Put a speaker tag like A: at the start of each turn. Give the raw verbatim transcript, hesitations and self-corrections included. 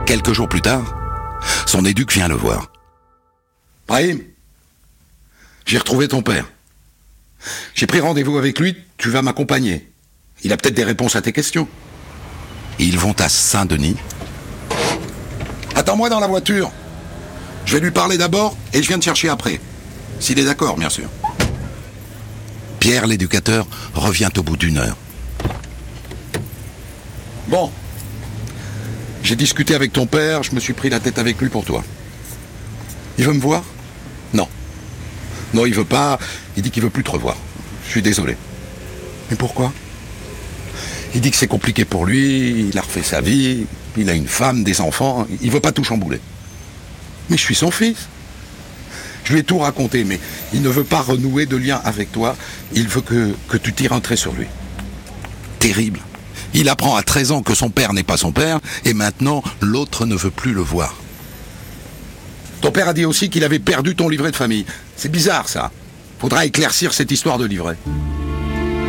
A: Quelques jours plus tard, son éduc vient le voir. « Brahim, j'ai retrouvé ton père. J'ai pris rendez-vous avec lui, tu vas m'accompagner. Il a peut-être des réponses à tes questions. » Ils vont à Saint-Denis. « Attends-moi dans la voiture. Je vais lui parler d'abord et je viens te chercher après. S'il est d'accord, bien sûr. » Pierre, l'éducateur, revient au bout d'une heure. « Bon, j'ai discuté avec ton père, je me suis pris la tête avec lui pour toi. Il veut me voir ? Non. Non, il veut pas, il dit qu'il veut plus te revoir. Je suis désolé. Mais pourquoi ? Il dit que c'est compliqué pour lui, il a refait sa vie, il a une femme, des enfants, il veut pas tout chambouler. Mais je suis son fils. Je lui ai tout raconté, mais il ne veut pas renouer de lien avec toi, il veut que, que tu tires un trait sur lui. » Terrible. Il apprend à treize ans que son père n'est pas son père, et maintenant, l'autre ne veut plus le voir. Ton père a dit aussi qu'il avait perdu ton livret de famille. C'est bizarre, ça. Faudra éclaircir cette histoire de livret.